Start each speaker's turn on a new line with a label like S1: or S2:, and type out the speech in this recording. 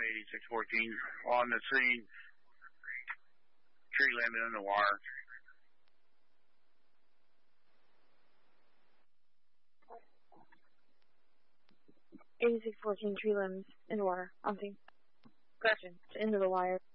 S1: 8614 on the scene. Tree limb in the wire.
S2: 8614 tree limbs in the wire. On scene. Correction. Into the wire.